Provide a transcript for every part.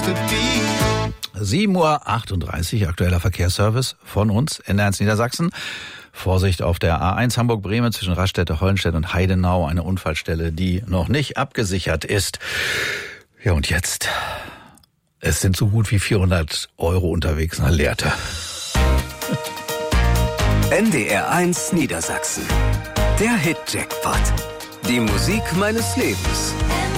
to be. 7:38 Uhr, aktueller Verkehrsservice von uns in Niedersachsen. Vorsicht auf der A1 Hamburg-Bremen zwischen Raststätte, Hollenstedt und Heidenau. Eine Unfallstelle, die noch nicht abgesichert ist. Ja, und jetzt? Es sind so gut wie 400 Euro unterwegs nach Lehrte. NDR1 Niedersachsen. Der Hit-Jackpot. Die Musik meines Lebens.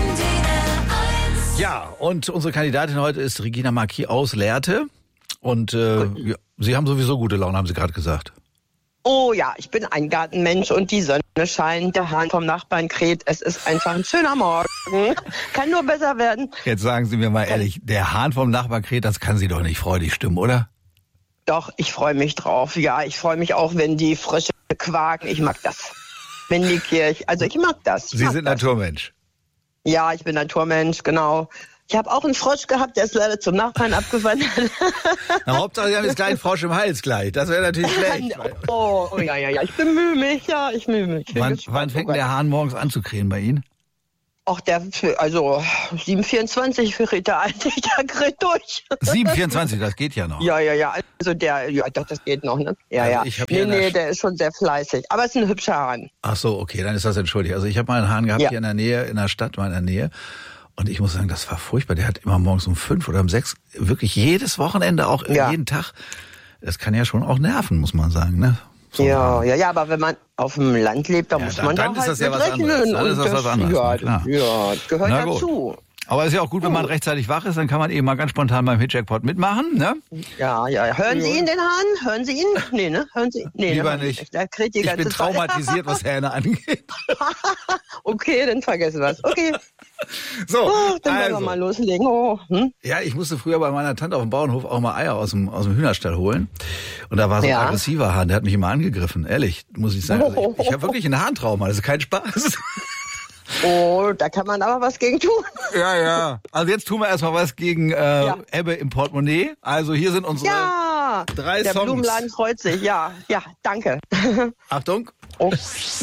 Ja, und unsere Kandidatin heute ist Regina Marquis aus Lehrte. Und ja, Sie haben sowieso gute Laune, haben Sie gerade gesagt. Oh ja, ich bin ein Gartenmensch und die Sonne scheint, der Hahn vom Nachbarn kräht. Es ist einfach ein schöner Morgen. Kann nur besser werden. Jetzt sagen Sie mir mal ehrlich, der Hahn vom Nachbarn kräht, das kann Sie doch nicht freudig stimmen, oder? Doch, ich freue mich drauf. Ja, ich freue mich auch, wenn die Frösche quaken. Ich mag das. Wenn die Kirche, also ich mag das. Sie sind Naturmensch. Ja, ich bin Naturmensch, genau. Ich habe auch einen Frosch gehabt, der ist leider zum Nachbarn abgewandert. Na, Hauptsache, Sie haben jetzt gleich einen Frosch im Hals gleich. Das wäre natürlich schlecht. Oh, ja, ich bemühe mich, ja, ich bemühe mich. Wann fängt der Hahn morgens an zu krähen bei Ihnen? Ach, also 7:24 verrät der eigentlich, der kräht durch. 7:24, das geht ja noch. Ja, also doch, das geht noch, ne? Ja. Also Der ist schon sehr fleißig. Aber es ist ein hübscher Hahn. Ach so, okay, dann ist das entschuldigt. Also ich habe mal einen Hahn gehabt hier in der Nähe, in der Stadt, mal in der Nähe. Und ich muss sagen, das war furchtbar. Der hat immer morgens um 5 oder um 6, wirklich jedes Wochenende, auch jeden Tag. Das kann ja schon auch nerven, muss man sagen, ne? So ja, aber wenn man auf dem Land lebt, dann muss man dann da ist das ja mit was rechnen. anderes. Dann ist das was anderes. Ja, gehört dazu. Aber ist ja auch gut, wenn man rechtzeitig wach ist, dann kann man eben mal ganz spontan beim Hit-Jackpot mitmachen, ne? Ja. Hören Sie ihn, den Hahn? Hören Sie ihn? Nee, ne? Hören Sie? Nee, lieber nicht. Ich bin traumatisiert, was Hähne angeht. Okay, dann vergessen wir es. Okay. So, dann wollen wir mal loslegen. Ja, ich musste früher bei meiner Tante auf dem Bauernhof auch mal Eier aus dem Hühnerstall holen. Und da war so ein aggressiver Hahn, der hat mich immer angegriffen. Ehrlich, muss ich sagen. Also ich habe wirklich ein Hahntrauma, das ist kein Spaß. Oh, da kann man aber was gegen tun. Ja. Also jetzt tun wir erstmal was gegen Ebbe im Portemonnaie. Also hier sind unsere 3 Songs. Der Blumenladen freut sich. Ja, danke. Achtung. Oh.